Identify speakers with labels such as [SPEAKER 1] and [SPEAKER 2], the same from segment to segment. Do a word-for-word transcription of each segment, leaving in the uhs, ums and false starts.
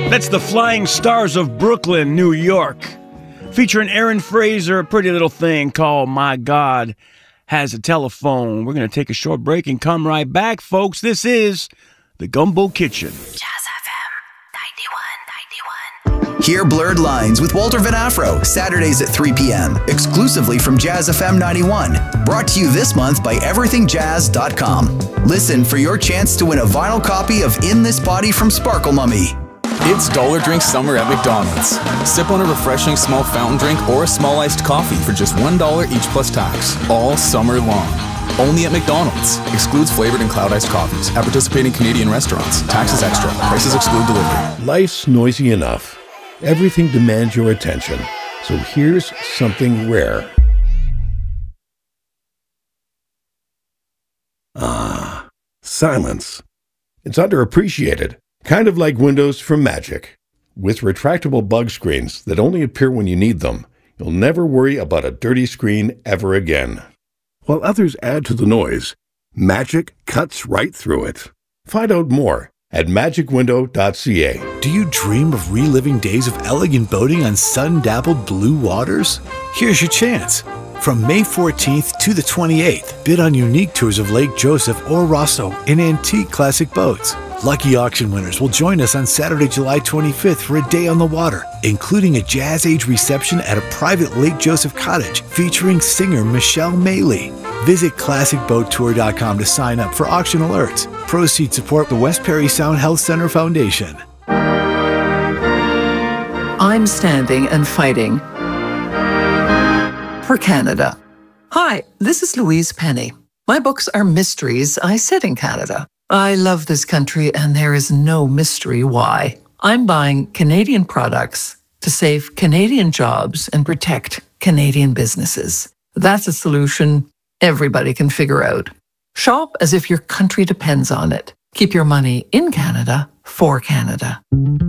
[SPEAKER 1] That's the Flying Stars of Brooklyn, New York. Featuring Aaron Fraser, a pretty little thing called My God Has a Telephone. We're going to take a short break and come right back, folks. This is the Gumbo Kitchen.
[SPEAKER 2] Jazz F M ninety-one point nine.
[SPEAKER 3] Hear Blurred Lines with Walter Van Afro, Saturdays at three p.m., exclusively from Jazz F M ninety-one. Brought to you this month by everything jazz dot com. Listen for your chance to win a vinyl copy of In This Body from Sparkle Mummy.
[SPEAKER 4] It's Dollar Drink Summer at McDonald's. Sip on a refreshing small fountain drink or a small iced coffee for just one dollar each plus tax, all summer long. Only at McDonald's. Excludes flavored and cloud iced coffees at participating Canadian restaurants. Taxes extra. Prices exclude delivery.
[SPEAKER 5] Life's noisy enough. Everything demands your attention. So here's something rare. Ah, silence. It's underappreciated. Kind of like Windows from Magic. With retractable bug screens that only appear when you need them, you'll never worry about a dirty screen ever again. While others add to the noise, Magic cuts right through it. Find out more at magic window dot c a.
[SPEAKER 6] Do you dream of reliving days of elegant boating on sun-dappled blue waters? Here's your chance. From May fourteenth to the twenty-eighth, bid on unique tours of Lake Joseph or Rosso in antique classic boats. Lucky auction winners will join us on Saturday, July twenty-fifth for a day on the water, including a jazz age reception at a private Lake Joseph cottage featuring singer Michelle Maley. Visit classic boat tour dot com to sign up for auction alerts. Proceeds support the West Perry Sound Health Center Foundation.
[SPEAKER 7] I'm standing and fighting for Canada. Hi, this is Louise Penny. My books are mysteries I set in Canada. I love this country, and there is no mystery why. I'm buying Canadian products to save Canadian jobs and protect Canadian businesses. That's a solution everybody can figure out. Shop as if your country depends on it. Keep your money in Canada for Canada.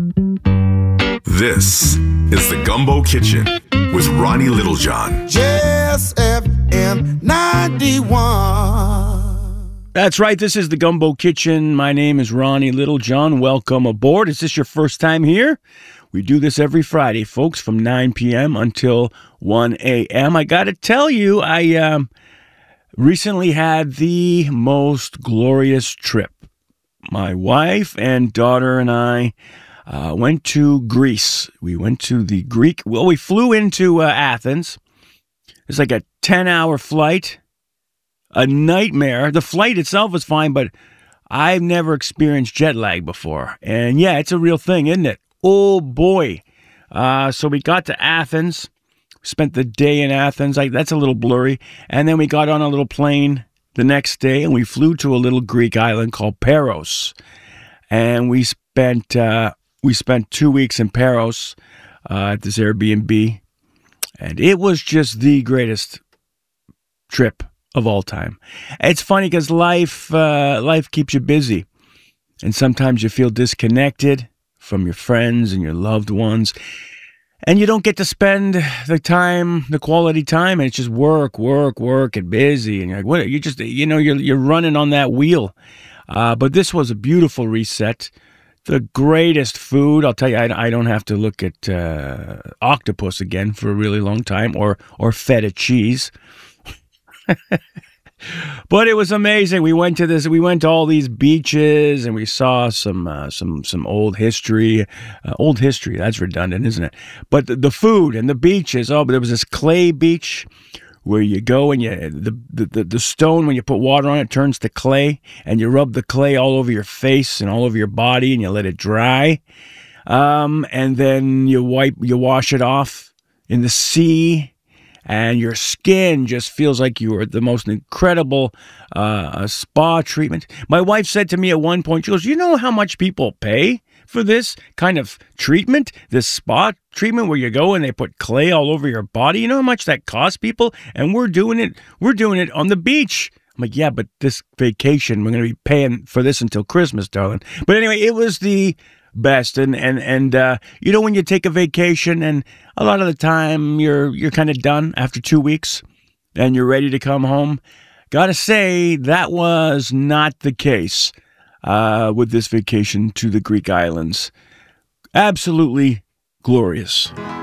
[SPEAKER 8] This is the Gumbo Kitchen with Ronnie Littlejohn.
[SPEAKER 9] Jazz F M ninety-one.
[SPEAKER 1] That's right. This is the Gumbo Kitchen. My name is Ronnie Littlejohn. Welcome aboard. Is this your first time here? We do this every Friday, folks, from nine p.m. until one a.m. I got to tell you, I um, recently had the most glorious trip. My wife and daughter and I uh, went to Greece. We went to the Greek. Well, we flew into uh, Athens. It's like a ten-hour flight. A nightmare. The flight itself was fine, but I've never experienced jet lag before. And yeah, it's a real thing, isn't it? Oh boy. Uh, so we got to Athens, spent the day in Athens. Like, that's a little blurry. And then we got on a little plane the next day and we flew to a little Greek island called Paros. And we spent uh, we spent two weeks in Paros uh, at this Airbnb. And it was just the greatest trip of all time. It's funny because life uh, life keeps you busy, and sometimes you feel disconnected from your friends and your loved ones, and you don't get to spend the time, the quality time, and it's just work, work, work, and busy, and you're like, what? You just, you know, you're you're running on that wheel. Uh, but this was a beautiful reset. The greatest food. I'll tell you, I, I don't have to look at uh, octopus again for a really long time, or or feta cheese. But it was amazing. We went to this. We went to all these beaches, and we saw some uh, some some old history. Uh, old history. That's redundant, isn't it? But the, the food and the beaches. Oh, but there was this clay beach where you go and you the, the the stone, when you put water on it, turns to clay, and you rub the clay all over your face and all over your body, and you let it dry. Um, and then you wipe, you wash it off in the sea. And your skin just feels like you were the most incredible uh, spa treatment. My wife said to me at one point, she goes, you know how much people pay for this kind of treatment, this spa treatment where you go and they put clay all over your body? You know how much that costs people? And we're doing it, we're doing it on the beach. I'm like, yeah, but this vacation, we're going to be paying for this until Christmas, darling. But anyway, it was the best. And, and, and uh, you know, when you take a vacation and a lot of the time you're, you're kind of done after two weeks and you're ready to come home. Gotta say, that was not the case uh, with this vacation to the Greek islands. Absolutely glorious.